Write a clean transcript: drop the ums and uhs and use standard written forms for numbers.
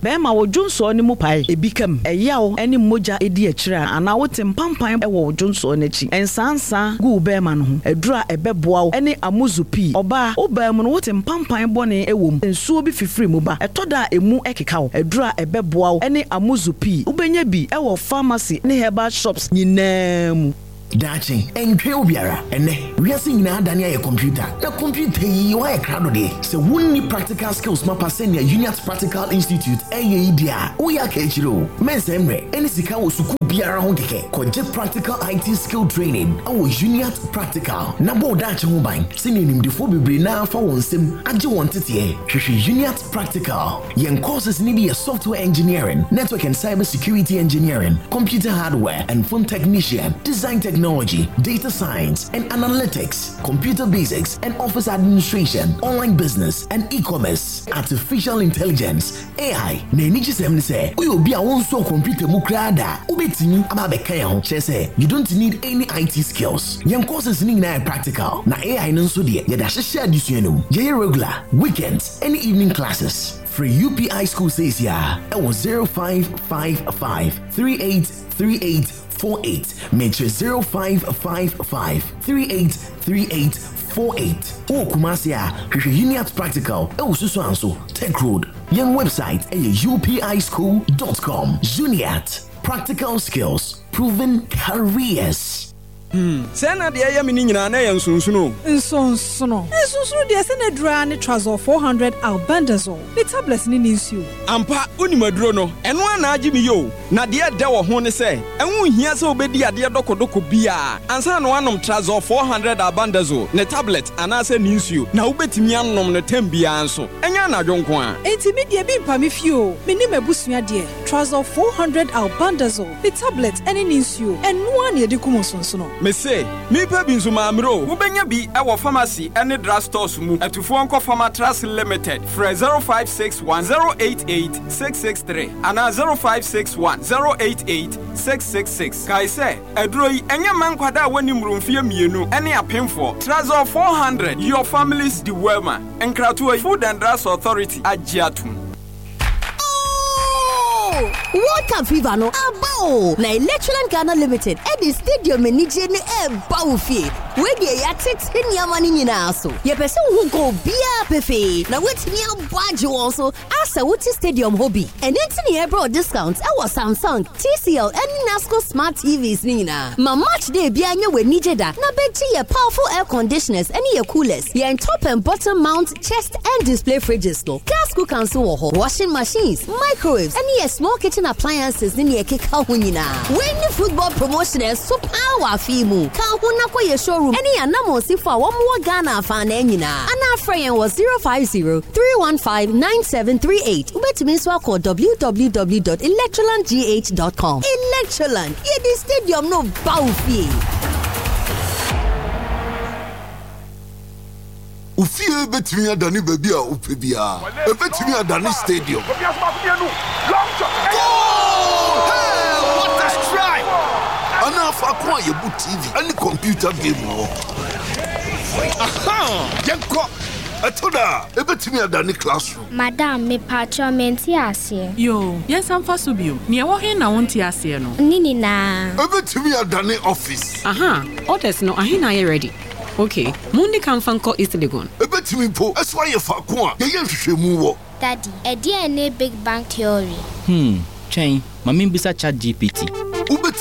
Bema wo dwonso ne mu pae ebikam eyawo ene moja edi akira ana wote mpampan e wo dwonso n'achi ensansa gu bema no ho edura ebeboa ene amuzupi oba obam no wote mpampan bone ewom ensuo bi fifiri mu ba etoda emu ekeka wo edura ebeboa ene amuzupi ubenya bi e wo pharmacy ne herbal shops nyinam Dachi, entwe obiara ene wiase nyina adane aye computer na computer yi wa ekrado de se wonni practical skills mapa senior Uniat Practical Institute dia oya ka echiro mensemre eni sika wo suku biara ho keke koje practical IT skill training awo Uniat Practical na bo dachi ho ban senior nimdefo bebre na fa wonsem age won tete hwehwe Uniat Practical yen courses ni be software engineering, network and cyber security engineering, computer hardware and phone technician, design technology, data science and analytics, computer basics and office administration, online business and e-commerce, artificial intelligence, AI. Na ni gisem say, we obi a won so computer mu krada, ubetini ababeka ya ho say, you don't need any IT skills. Yan courses ni na practical. Na AI nso de, ya da hye adisuanum. Ye regular, weekends, and evening classes. Free UPI school says ya. It was 0555 383848. Make sure 0555 383848. Oh, Kumasia, Uniat Practical. Oh, so Tech Road. Young website upischool.com. Uniat Practical Skills, Proven Careers. Sena de ya mini nyina na ya nsunsuno de sena dra ne trouser 400 albendazole the tablets ni nsuo ampa unimaduro no eno ana agi mi yo na de da wo ho ne se enwu hia se obedi ade dokodoko bia ansa no anom trouser 400 albendazole ne tablet ana se ni nsuo na ubetimi anom ne tambia anso enya na dwonko a entimi de bi mpa me fio meni mabusua de trouser 400 albendazole the tablet ene ni nsuo eno ana de kumonso me say me pa bi nzuma amro wo benya bi e wo pharmacy ene drugstores mu atufo onko Pharmatras Limited fra 0561088663 ana 0561088666 kai say edro yi enya mankwada wani mrumfie mienu ene apemfo trouser 400 your family's dewelma enkrato Food and Drugs Authority agiatum. Water fever no abo na Electroland Ghana Limited at the stadium enije ne bawfie we dey yatet niama ni nyina so ye pese hu go bia pefe na wetimi abwaje won so asa wuti stadium hobby and entini ebro discount e was Samsung, TCL and Nasco smart TVs ni nyina ma match day bia anya we nije da na beji ye powerful air conditioners and ye coolers ye top and bottom mount chest and display fridges no gas cookers wo ho washing machines microwaves and ye small kitchen appliances ni ye keka ho nyina when the football promotion so power fimu ka ho na kwa ye showroom any anamo sifo a wo Ghana fa na nyina ana friend was 050-315-9738 ubetimi so call www.electrolandgh.com. Electroland ye the stadium no bawfie Ufie betimi adani baby a upebia betimi adani stadium. What a strike! Anafa kwa ye bu TV and computer game wo. Aha! Yenko atoda betimi adani classroom. Madam me parchment ase. Yo, yes am fa so bio. Ne wo he na wonti ase no. Nini na. Betimi adani office. Aha, orders no ahe na ye ready. Okay, Mundi can fanko East Legon. Betimi po eswa ye fa ko a ye hwehwemu wo. Daddy, e dia na Big Bang Theory. Chain, mami bisa chat GPT.